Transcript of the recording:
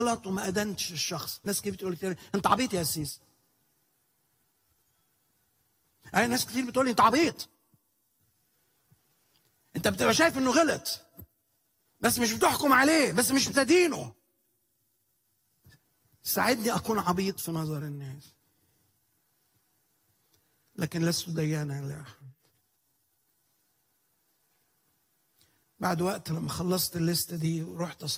غلط وما أدنتش الشخص. ناس كتير بتقول كتير أنت عبيط يا أسيس. أي ناس كتير بتقول لي أنت عبيط. أنت بتبقى شايف إنه غلط بس مش بتحكم عليه، بس مش بتدينه. ساعدني أكون عبيط في نظر الناس، لكن لست ديانا لأحد. بعد وقت لما خلصت الليستة دي ورحت